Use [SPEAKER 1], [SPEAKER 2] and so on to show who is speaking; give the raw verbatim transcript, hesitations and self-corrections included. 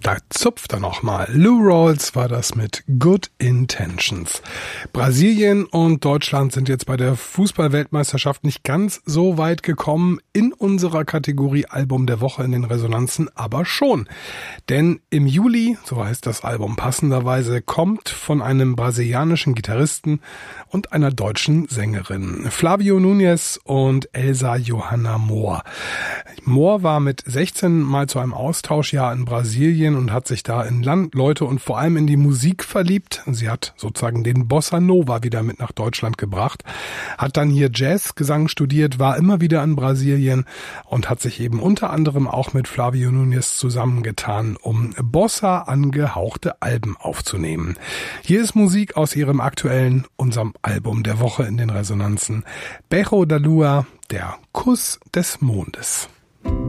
[SPEAKER 1] Da zupft er nochmal. Lou Rawls war das mit Good Intentions. Brasilien und Deutschland sind jetzt bei der Fußball-Weltmeisterschaft nicht ganz so weit gekommen in unserer Kategorie Album der Woche in den Resonanzen, aber schon. Denn im Juli, so heißt das Album passenderweise, kommt von einem brasilianischen Gitarristen und einer deutschen Sängerin. Flavio Nunes und Elsa Johanna Mohr. Mohr war mit sechzehn mal zu einem Austauschjahr in Brasilien und hat sich da in Land, Leute und vor allem in die Musik verliebt. Sie hat sozusagen den Bossa Nova wieder mit nach Deutschland gebracht, hat dann hier Jazzgesang studiert, war immer wieder in Brasilien und hat sich eben unter anderem auch mit Flavio Nunes zusammengetan, um Bossa angehauchte Alben aufzunehmen. Hier ist Musik aus ihrem aktuellen, unserem Album der Woche in den Resonanzen. Beijo da Lua, der Kuss des Mondes.